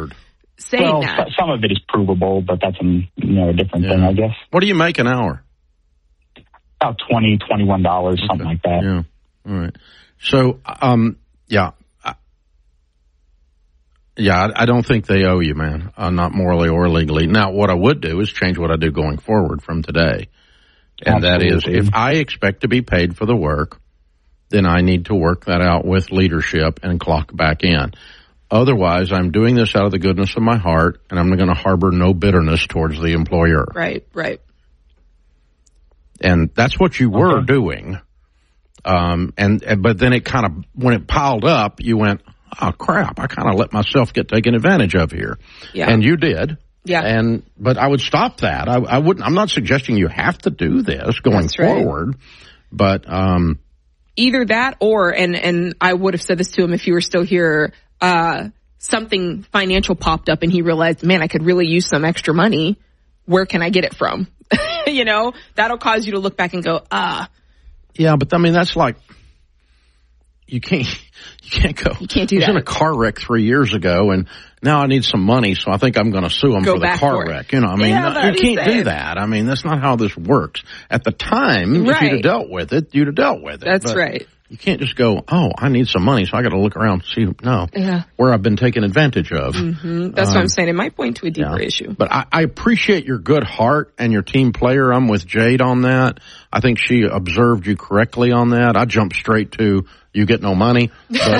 saying that. Some of it is provable, but that's a different thing, I guess. What do you make an hour? About $20, $21, something like that. Yeah. All right. So, I don't think they owe you, man, not morally or legally. Now, what I would do is change what I do going forward from today. And Absolutely. That is, if I expect to be paid for the work, then I need to work that out with leadership and clock back in. Otherwise, I'm doing this out of the goodness of my heart, and I'm going to harbor no bitterness towards the employer. Right. And that's what you were doing. But then it kind of, when it piled up, you went, oh, crap, I kind of let myself get taken advantage of here. Yeah. And you did. Yeah. But I would stop that. I wouldn't, I'm not suggesting you have to do this going forward, but, either that or, and I would have said this to him if you were still here, something financial popped up and he realized, man, I could really use some extra money. Where can I get it from? That'll cause you to look back and go, Yeah, but I mean, that's like, you can't go. You can't do that. I was in a car wreck 3 years ago, and now I need some money, so I think I'm going to sue them for the car wreck. You can't do that. I mean, that's not how this works. At the time, if you'd have dealt with it, you'd have dealt with it. That's right. You can't just go, oh, I need some money, so I got to look around and see, where I've been taken advantage of. Mm-hmm. That's what I'm saying. It might point to a deeper issue. But I appreciate your good heart and your team player. I'm with Jade on that. I think she observed you correctly on that. I jumped straight to, you get no money,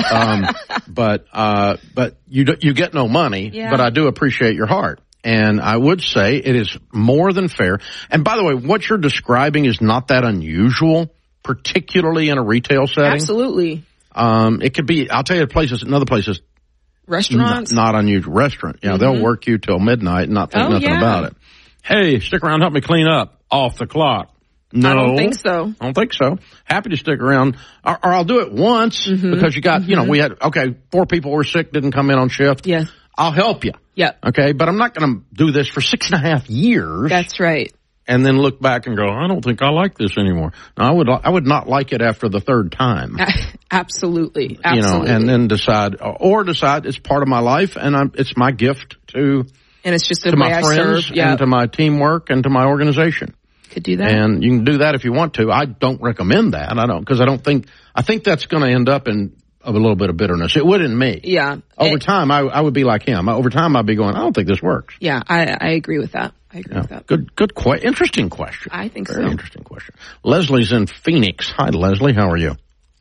but you get no money, but I do appreciate your heart. And I would say it is more than fair. And by the way, what you're describing is not that unusual, particularly in a retail setting. Absolutely. It could be, I'll tell you another places. Restaurants? Not unusual. Restaurant. Yeah, they'll work you till midnight and not think nothing about it. Hey, stick around, help me clean up. Off the clock. No. I don't think so. I don't think so. Happy to stick around. Or I'll do it once because you got, we had, 4 people were sick, didn't come in on shift. Yeah. I'll help you. Yeah. Okay, but I'm not going to do this for 6.5 years. That's right. And then look back and go, I don't think I like this anymore. No, I would not like it after the third time. Absolutely. And then decide it's part of my life and it's my gift to it's just to my friends and to my teamwork and to my organization. Could do that. And you can do that if you want to. I don't recommend that. I think that's going to end up in a little bit of bitterness. It would in me. Yeah. Over time, I would be like him. Over time, I'd be going, I don't think this works. Yeah, I agree with that. Good, interesting question. I think Very interesting question. Leslie's in Phoenix. Hi, Leslie. How are you?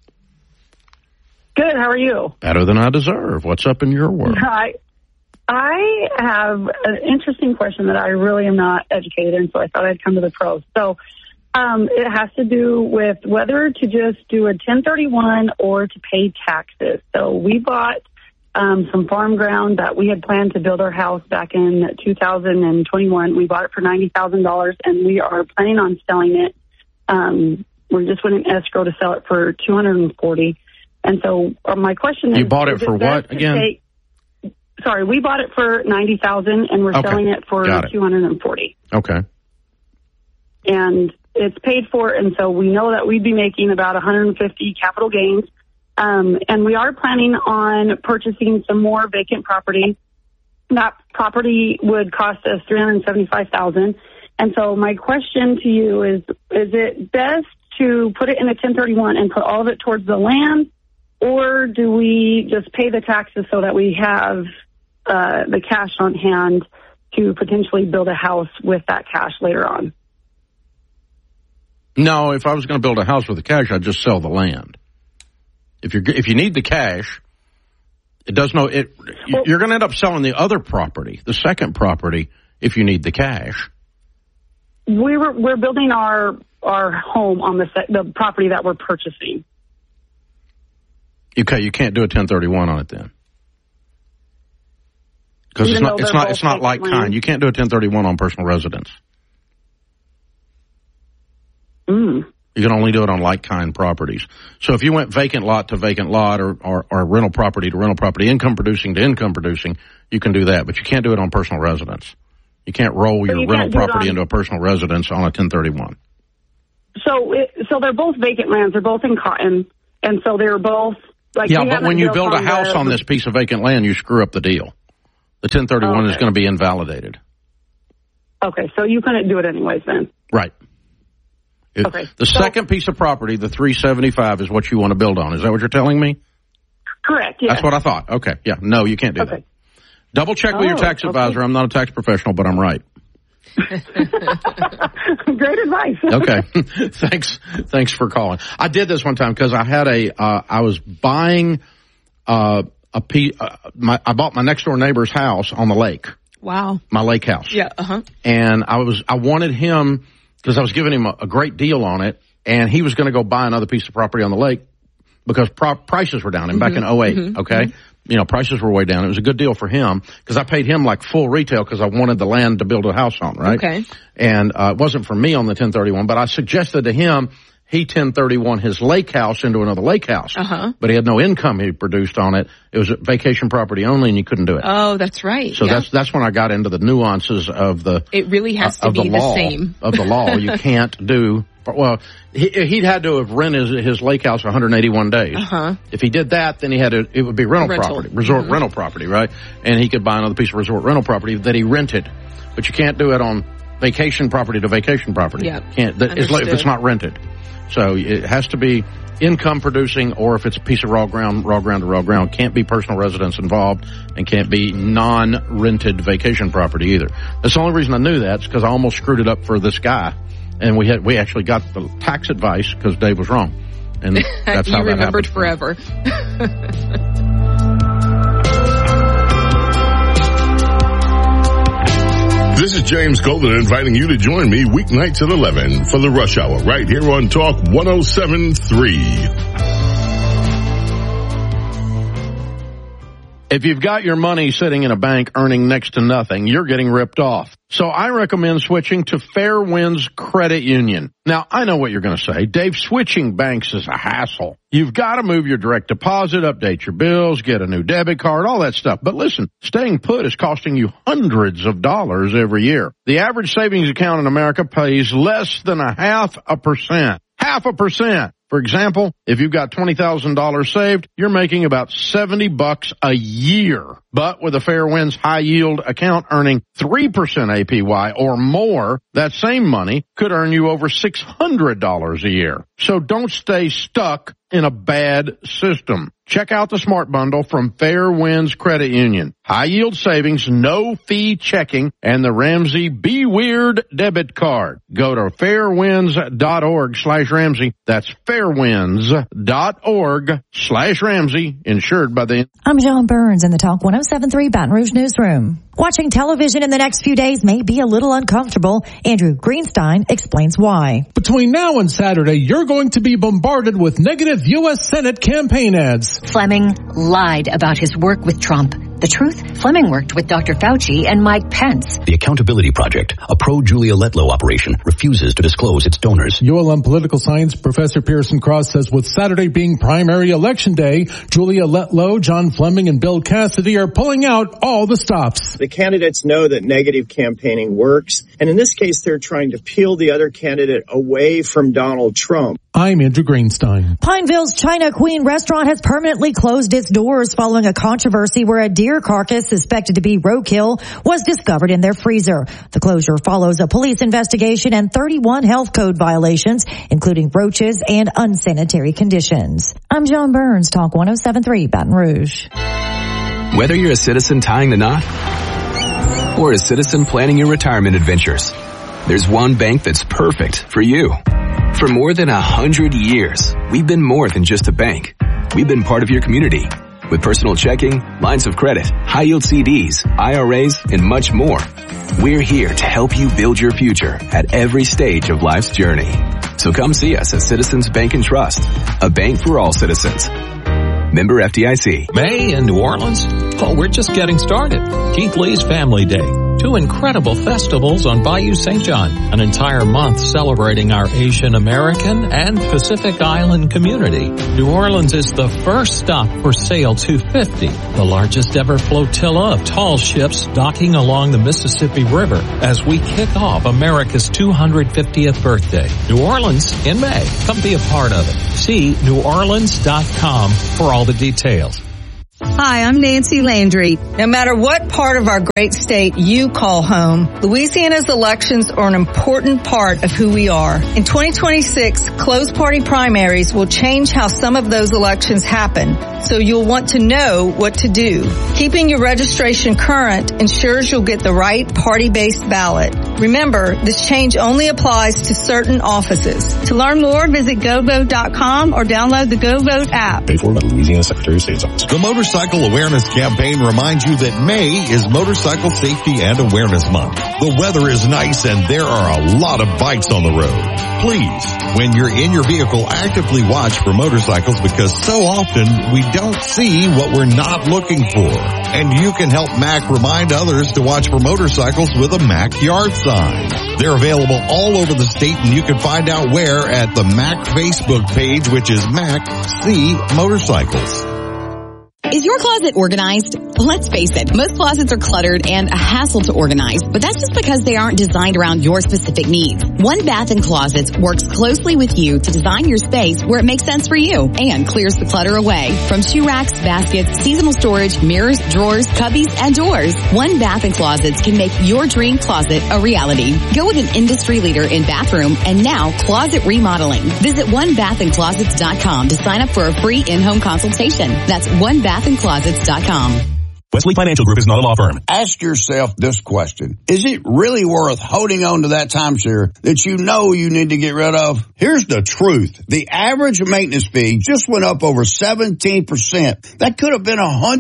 Good. How are you? Better than I deserve. What's up in your world? I have an interesting question that I really am not educated in, so I thought I'd come to the pros. So it has to do with whether to just do a 1031 or to pay taxes. So we bought some farm ground that we had planned to build our house back in 2021. We bought it for $90,000, and we are planning on selling it. We just went in escrow to sell it for $240,000. And so my question is, you bought it for what again? Sorry, we bought it for $90,000, and we're selling it for $240,000. Okay. And it's paid for, and so we know that we'd be making about $150,000 capital gains. And we are planning on purchasing some more vacant property. That property would cost us $375,000. And so my question to you is it best to put it in a 1031 and put all of it towards the land, or do we just pay the taxes so that we have the cash on hand to potentially build a house with that cash later on? No, if I was going to build a house with the cash, I'd just sell the land. If you need the cash, you're going to end up selling the other property, the second property, if you need the cash. We're building our home on the property that we're purchasing. Okay, you can't do a 1031 on it then, because it's not like kind. You can't do a 1031 on personal residence. You can only do it on like-kind properties. So if you went vacant lot to vacant lot or rental property to rental property, income producing to income producing, you can do that, but you can't do it on personal residence. You can't roll your rental property into a personal residence on a 1031. So they're both vacant lands. They're both in Cotton, and so they're both like. Yeah, but when you build a house on this piece of vacant land, you screw up the deal. the 1031 is going to be invalidated. Okay, so you couldn't do it anyways then? Right. Okay. The second piece of property, the 375, is what you want to build on. Is that what you're telling me? Correct, yes. That's what I thought. Okay, yeah. No, you can't do that. Double check with your tax advisor. I'm not a tax professional, but I'm right. Great advice. Okay. Thanks for calling. I did this one time because I had I was buying I bought my next door neighbor's house on the lake. Wow. My lake house. Yeah. And I wanted him, because I was giving him a great deal on it, and he was going to go buy another piece of property on the lake because prices were down. And back in 2008, okay? You know, prices were way down. It was a good deal for him because I paid him like full retail because I wanted the land to build a house on, right? Okay. And it wasn't for me on the 1031, but I suggested to him he 1031 his lake house into another lake house. But he had no income he produced on it. It was a vacation property only, and you couldn't do it. Oh, that's right. So that's when I got into the nuances of the it really has to be the same of the law. You can't do. Well, he'd had to have rented his lake house 181 days. If he did that, then it would be rental property, resort rental property, right? And he could buy another piece of resort rental property that he rented. But you can't do it on vacation property to vacation property. Yeah, if it's not rented. So it has to be income producing, or if it's a piece of raw ground to raw ground. Can't be personal residence involved, and can't be non-rented vacation property either. That's the only reason I knew that, is because I almost screwed it up for this guy. And we actually got the tax advice because Dave was wrong. And that's how that happened. You remembered forever. This is James Golden inviting you to join me weeknights at 11 for the Rush Hour right here on Talk 107.3. If you've got your money sitting in a bank earning next to nothing, you're getting ripped off. So I recommend switching to Fairwinds Credit Union. Now, I know what you're going to say. Dave, switching banks is a hassle. You've got to move your direct deposit, update your bills, get a new debit card, all that stuff. But listen, staying put is costing you hundreds of dollars every year. The average savings account in America pays less than 0.5%. 0.5%. For example, if you've got $20,000 saved, you're making about $70 a year. But with a Fairwinds high yield account earning 3% APY or more, that same money could earn you over $600 a year. So don't stay stuck in a bad system. Check out the Smart Bundle from Fairwinds Credit Union. High yield savings, no fee checking, and the Ramsey Be Weird debit card. Go to fairwinds.org/Ramsey. That's fairwinds.org/Ramsey. Insured by the... I'm John Burns in the Talk 107.3 Baton Rouge Newsroom. Watching television in the next few days may be a little uncomfortable. Andrew Greenstein explains why. Between now and Saturday, you're going to be bombarded with negative U.S. Senate campaign ads. Fleming lied about his work with Trump. The truth? Fleming worked with Dr. Fauci and Mike Pence. The Accountability Project, a pro-Julia Letlow operation, refuses to disclose its donors. ULM political science professor Pearson Cross says with Saturday being primary election day, Julia Letlow, John Fleming, and Bill Cassidy are pulling out all the stops. The candidates know that negative campaigning works, and in this case, they're trying to peel the other candidate away from Donald Trump. I'm Andrew Greenstein. Pineville's China Queen restaurant has permanently closed its doors following a controversy where a deer carcass suspected to be roadkill was discovered in their freezer. The closure follows a police investigation and 31 health code violations, including roaches and unsanitary conditions. I'm Joan Burns, Talk 107.3 Baton Rouge. Whether you're a citizen tying the knot or a citizen planning your retirement adventures, there's one bank that's perfect for you. For more than 100 years, we've been more than just a bank. We've been part of your community with personal checking, lines of credit, high-yield CDs, IRAs, and much more. We're here to help you build your future at every stage of life's journey. So come see us at Citizens Bank and Trust, a bank for all citizens. Member FDIC. May in New Orleans? Oh, we're just getting started. Keith Lee's Family Day. 2 incredible festivals on Bayou St. John. An entire month celebrating our Asian American and Pacific Island community. New Orleans is the first stop for Sail 250, the largest ever flotilla of tall ships docking along the Mississippi River as we kick off America's 250th birthday. New Orleans in May. Come be a part of it. See NewOrleans.com for all the details. Hi, I'm Nancy Landry. No matter what part of our great state you call home, Louisiana's elections are an important part of who we are. In 2026, closed party primaries will change how some of those elections happen, so you'll want to know what to do. Keeping your registration current ensures you'll get the right party-based ballot. Remember, this change only applies to certain offices. To learn more, visit GoVote.com or download the GoVote app. Paid for by the Louisiana Secretary of State's Office. The Motorcycle Awareness Campaign reminds you that May is Motorcycle Safety and Awareness Month. The weather is nice and there are a lot of bikes on the road. Please, when you're in your vehicle, actively watch for motorcycles because so often we don't see what we're not looking for. And you can help MAC remind others to watch for motorcycles with a MAC yard sign. They're available all over the state and you can find out where at the MAC Facebook page, which is MAC C Motorcycles. Is your closet organized? Let's face it, most closets are cluttered and a hassle to organize, but that's just because they aren't designed around your specific needs. One Bath & Closets works closely with you to design your space where it makes sense for you and clears the clutter away. From shoe racks, baskets, seasonal storage, mirrors, drawers, cubbies, and doors, One Bath & Closets can make your dream closet a reality. Go with an industry leader in bathroom and now closet remodeling. Visit OneBathAndClosets.com to sign up for a free in-home consultation. That's OneBathAndClosets.com. Wesley Financial Group is not a law firm. Ask yourself this question. Is it really worth holding on to that timeshare that you know you need to get rid of? Here's the truth. The average maintenance fee just went up over 17%. That could have been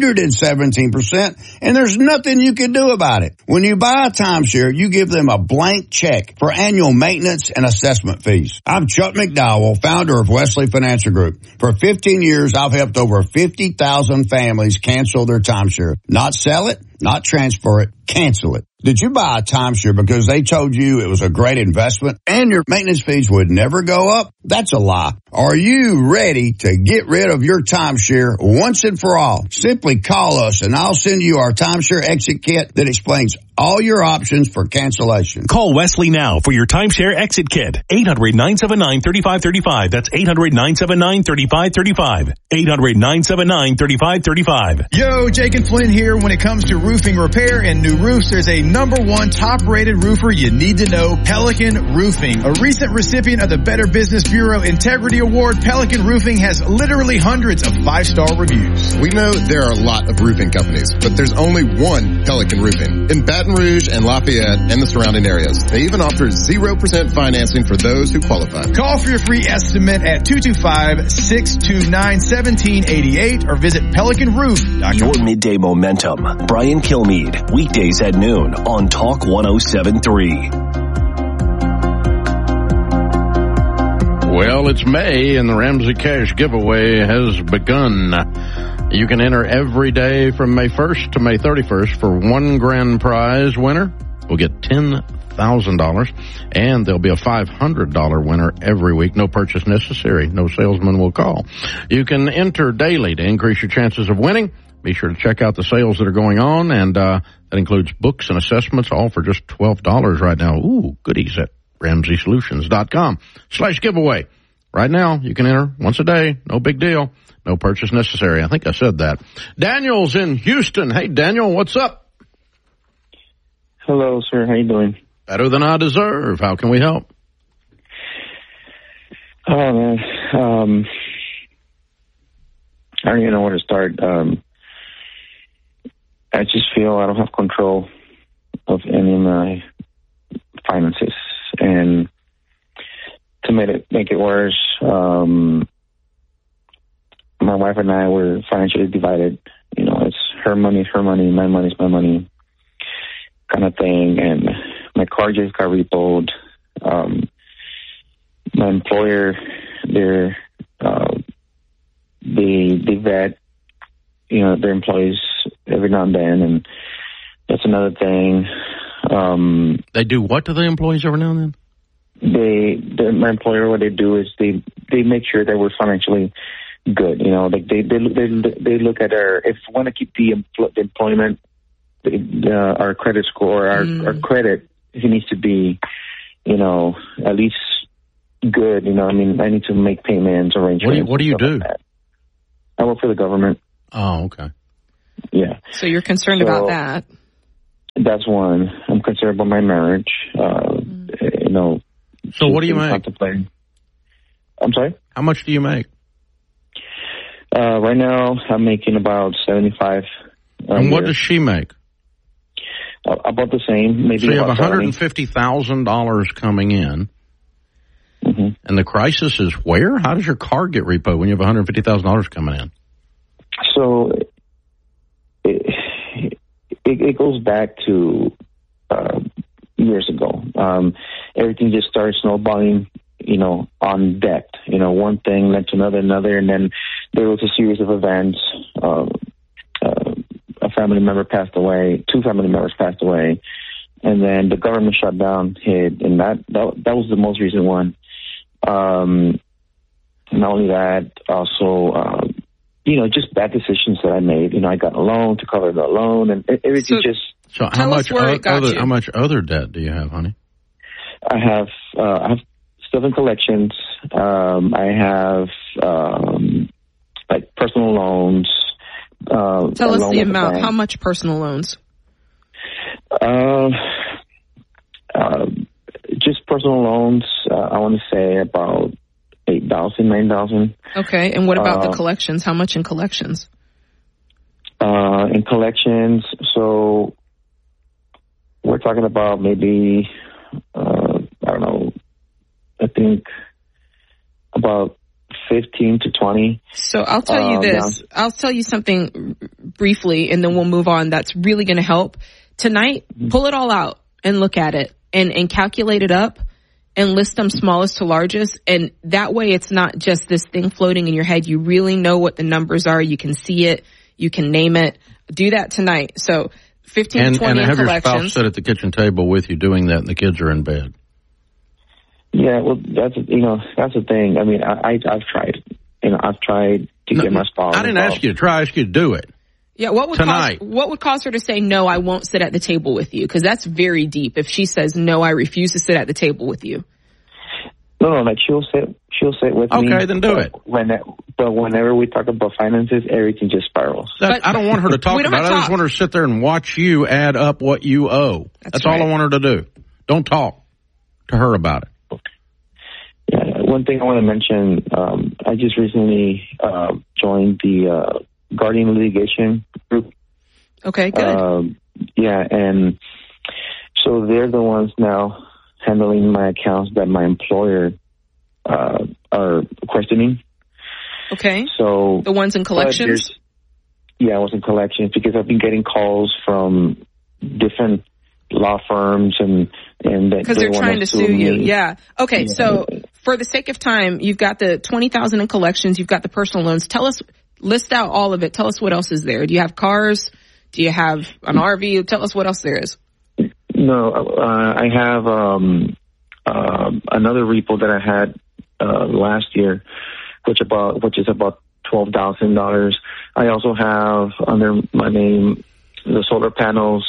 117%, and there's nothing you can do about it. When you buy a timeshare, you give them a blank check for annual maintenance and assessment fees. I'm Chuck McDowell, founder of Wesley Financial Group. For 15 years, I've helped over 50,000 families cancel their timeshare. Not sell it, not transfer it, cancel it. Did you buy a timeshare because they told you it was a great investment and your maintenance fees would never go up? That's a lie. Are you ready to get rid of your timeshare once and for all? Simply call us and I'll send you our timeshare exit kit that explains all your options for cancellation. Call Wesley now for your timeshare exit kit. 800-979-3535. That's 800-979-3535. 800-979-3535. Yo, Jake and Flynn here. When it comes to roofing repair and new roofs, there's a #1 top-rated roofer you need to know, Pelican Roofing. A recent recipient of the Better Business Bureau Integrity Award, Pelican Roofing has literally hundreds of 5-star reviews. We know there are a lot of roofing companies, but there's only one Pelican Roofing in Baton Rouge and Lafayette and the surrounding areas. They even offer 0% financing for those who qualify. Call for your free estimate at 225-629-1788 or visit PelicanRoof.com. Your midday momentum. Brian Kilmeade. Weekdays at noon on Talk 107.3. Well, it's May and the Ramsey Cash giveaway has begun. You can enter every day from May 1st to May 31st for one grand prize winner. We'll get $10,000 and there'll be a $500 winner every week. No purchase necessary. No salesman will call. You can enter daily to increase your chances of winning. Be sure to check out the sales that are going on, and that includes books and assessments, all for just $12 right now. Ooh, goodies at RamseySolutions.com/giveaway. Right now, you can enter once a day. No big deal. No purchase necessary. I think I said that. Daniel's in Houston. Hey, Daniel, what's up? Hello, sir. How you doing? Better than I deserve. How can we help? Oh, man. I don't even know where to start. I just feel I don't have control of any of my finances. And to make it worse, my wife and I were financially divided. You know, it's her money, my money's my money kind of thing. And my car just got repoed. My employer, they vet, you know, their employees every now and then, and that's another thing. They do what to the employees every now and then? My employer, what they do is they make sure that we're financially good. You know, like they look at if we want to keep the employment, our credit score, our credit, it needs to be, you know, at least good. You know, I mean, I need to make payments, arrangements. What do you do? Like I work for the government. Oh, okay. Yeah. So you're concerned about that. That's one. I'm concerned about my marriage. You know. So what do you make? I'm sorry? How much do you make? Right now, I'm making about 75. And what does she make? About the same. Maybe. So you have $150,000 coming in. Mm-hmm. And the crisis is where? How does your car get repoed when you have $150,000 coming in? So it goes back to years ago. Everything just started snowballing, you know, on debt. You know, one thing led to another, and then there was a series of events. A family member passed away. 2 family members passed away. And then the government shutdown hit, and that was the most recent one. Not only that, also, you know, just bad decisions that I made. You know, I got a loan to cover the loan, and everything So how much other debt do you have, honey? I have stuff in collections. I have like personal loans. Tell us the amount. How much personal loans? Just personal loans. I want to say about 8,000, 9,000. Okay, and what about the collections? How much in collections? In collections, so we're talking about maybe I don't know. I think about 15 to 20. So I'll tell you this. I'll tell you something briefly, and then we'll move on. That's really going to help. Tonight, pull it all out and look at it and calculate it up and list them smallest to largest. And that way it's not just this thing floating in your head. You really know what the numbers are. You can see it. You can name it. Do that tonight. So 15 to 20 in collections. And have your spouse sit at the kitchen table with you doing that, and the kids are in bed. Yeah, well, that's the thing. I mean, I've tried. You know, I've tried to get my spouse. I didn't ask you to try. I asked you to do it. Yeah, what would cause her to say, no, I won't sit at the table with you? Because that's very deep. If she says, no, I refuse to sit at the table with you. No, like she'll sit with me. Okay, then do it. But whenever we talk about finances, everything just spirals. I don't want her to talk about it. I just want her to sit there and watch you add up what you owe. That's all I want her to do. Don't talk to her about it. Yeah, one thing I want to mention, I just recently joined the Guardian Litigation Group. Okay, good. Yeah, and so they're the ones now handling my accounts that my employer are questioning. Okay. So the ones in collections? Yeah, I was in collections because I've been getting calls from different law firms and because they're trying to sue you. Yeah. Okay. Yeah. So for the sake of time, you've got the 20,000 in collections. You've got the personal loans. List out all of it. Tell us what else is there. Do you have cars? Do you have an RV? Tell us what else there is. No, I have another repo that I had last year, which is about $12,000. I also have under my name the solar panels,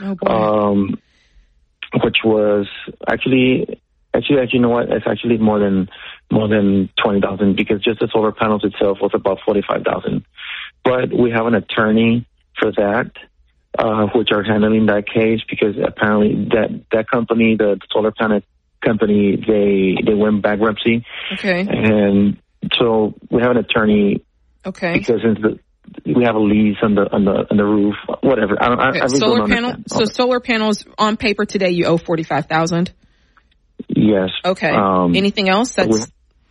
which was actually, you know what? It's actually more than 20,000 because just the solar panels itself was about 45,000. But we have an attorney for that, which are handling that case because apparently that company, the solar panel company, they went bankruptcy. Okay. And so we have an attorney. Okay. Because we have a lease on the roof, whatever. I really solar panel. So solar panels on paper today, you owe 45,000. Yes. Okay. Anything else? That's.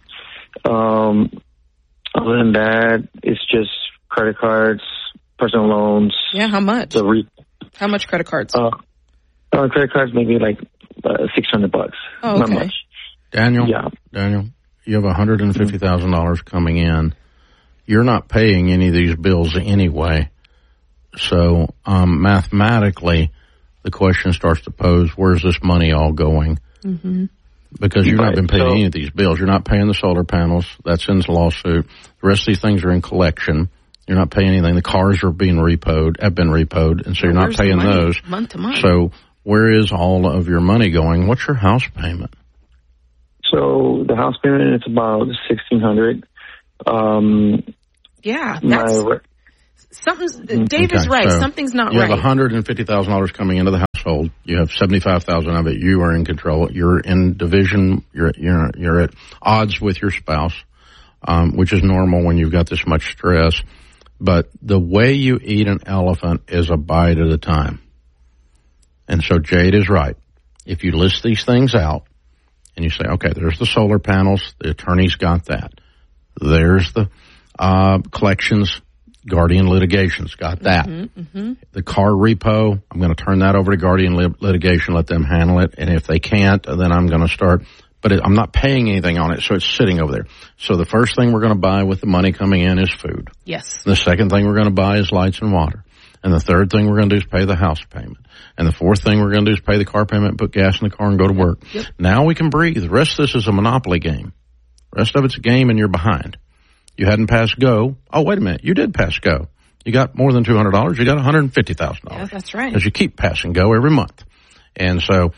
Other than that, it's just credit cards, personal loans. Yeah. How much? How much credit cards? Credit cards maybe like $600. Oh, okay. Not much. Daniel, you have $150,000 coming in. You're not paying any of these bills anyway. So mathematically, the question starts to pose, where's this money all going? Mm-hmm. Because you've not been paying any of these bills. You're not paying the solar panels. That's in the lawsuit. The rest of these things are in collection. You're not paying anything. The cars are have been repoed, and so you're not paying those. Month to month. So where is all of your money going? What's your house payment? So the house payment is about $1,600. Yeah, Dave is right. So something's not you right. You have $150,000 coming into the household. You have $75,000 of it. You are in control. You're in division. You're at odds with your spouse, which is normal when you've got this much stress. But the way you eat an elephant is a bite at a time. And so Jade is right. If you list these things out and you say, okay, there's the solar panels. The attorney's got that. There's the collections. Guardian Litigation's got that. The car repo, I'm going to turn that over to Guardian Litigation, let them handle it. And if they can't, then I'm going to start. But I'm not paying anything on it, so it's sitting over there. So the first thing we're going to buy with the money coming in is food. Yes. The second thing we're going to buy is lights and water. And the third thing we're going to do is pay the house payment. And the fourth thing we're going to do is pay the car payment and put gas in the car and go to work. Yep. Now we can breathe. The rest of this is a Monopoly game. The rest of it's a game and you're behind. You hadn't passed go. Oh, wait a minute. You did pass go. You got more than $200. You got $150,000. Yeah, that's right. Because you keep passing go every month. And so,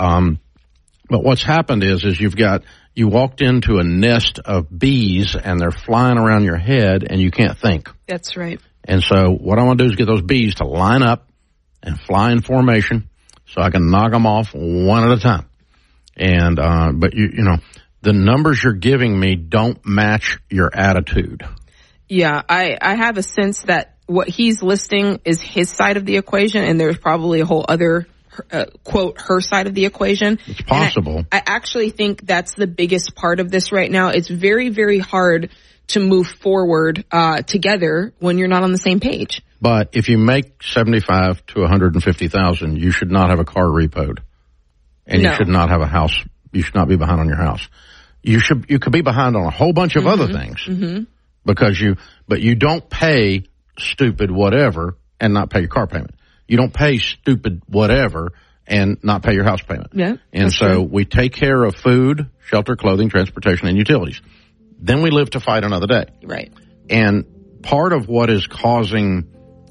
but what's happened is you walked into a nest of bees and they're flying around your head and you can't think. That's right. And so what I want to do is get those bees to line up and fly in formation so I can knock them off one at a time. And, but you know, the numbers you're giving me don't match your attitude. Yeah, I have a sense that what he's listing is his side of the equation, and there's probably a whole other, quote, her side of the equation. It's possible. I actually think that's the biggest part of this right now. It's very, very hard to move forward together when you're not on the same page. But if you make $75,000 to $150,000, you should not have a car repoed, and you should not have a house. You should not be behind on your house. You could be behind on a whole bunch of other things because you don't pay stupid whatever and not pay your car payment. You don't pay stupid whatever and not pay your house payment. Yeah. And so we take care of food, shelter, clothing, transportation, and utilities. Then we live to fight another day. Right. And part of what is causing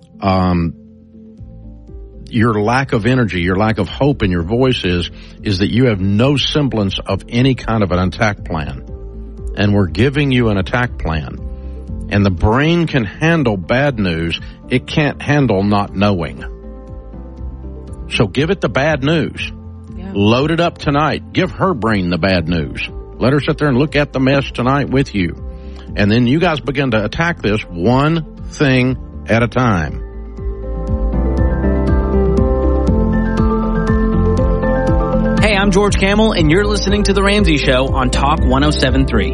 your lack of energy, your lack of hope in your voice is that you have no semblance of any kind of an attack plan. And we're giving you an attack plan. And the brain can handle bad news. It can't handle not knowing. So give it the bad news. Yeah. Load it up tonight. Give her brain the bad news. Let her sit there and look at the mess tonight with you. And then you guys begin to attack this one thing at a time. Hey, I'm George Camel, and you're listening to The Ramsey Show on Talk 107.3.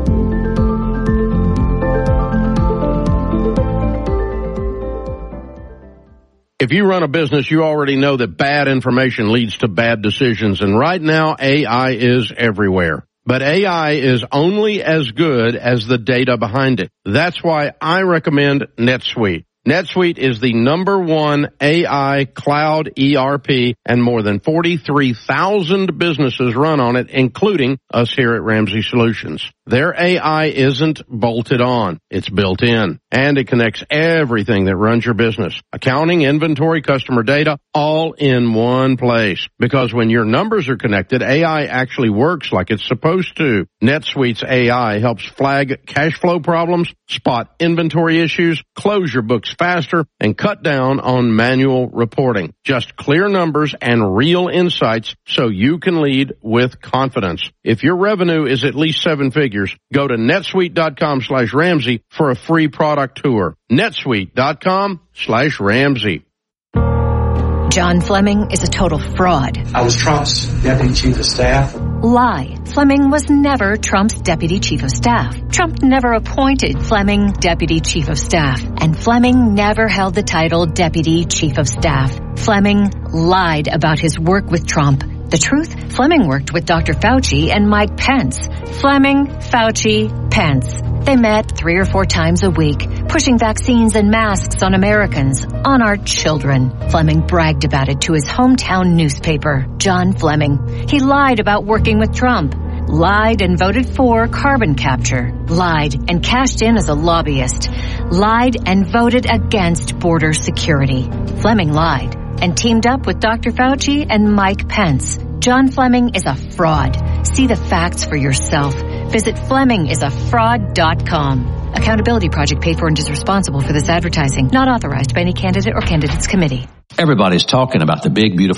If you run a business, you already know that bad information leads to bad decisions. And right now, AI is everywhere. But AI is only as good as the data behind it. That's why I recommend NetSuite. NetSuite is the #1 AI cloud ERP, and more than 43,000 businesses run on it, including us here at Ramsey Solutions. Their AI isn't bolted on. It's built in, and it connects everything that runs your business. Accounting, inventory, customer data, all in one place. Because when your numbers are connected, AI actually works like it's supposed to. NetSuite's AI helps flag cash flow problems, spot inventory issues, close your books faster, and cut down on manual reporting. Just clear numbers and real insights so you can lead with confidence. If your revenue is at least 7 figures, go to netsuite.com/Ramsey for a free product tour. netsuite.com/Ramsey. John Fleming is a total fraud. I was Trump's deputy chief of staff. Lie. Fleming was never Trump's deputy chief of staff. Trump never appointed Fleming deputy chief of staff. And Fleming never held the title deputy chief of staff. Fleming lied about his work with Trump. The truth? Fleming worked with Dr. Fauci and Mike Pence. Fleming, Fauci, Pence. They met 3 or 4 times a week, pushing vaccines and masks on Americans, on our children. Fleming bragged about it to his hometown newspaper, John Fleming. He lied about working with Trump, lied and voted for carbon capture, lied and cashed in as a lobbyist, lied and voted against border security. Fleming lied and teamed up with Dr. Fauci and Mike Pence. John Fleming is a fraud. See the facts for yourself. Visit FlemingIsAfraud.com. Accountability Project paid for and is responsible for this advertising. Not authorized by any candidate or candidates committee. Everybody's talking about the big, beautiful